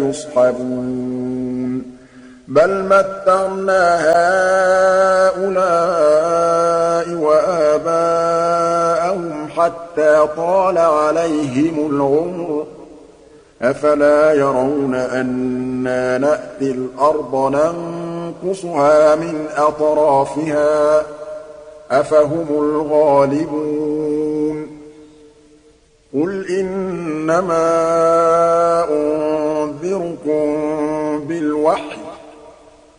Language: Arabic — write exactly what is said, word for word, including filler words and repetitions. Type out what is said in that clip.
يصحبون بل متعنا هؤلاء وآباءهم حتى طال عليهم العمر أفلا يرون أنا نأتي الأرض ننقصها من أطرافها أفهم الغالبون قل إنما أنذركم بالوحي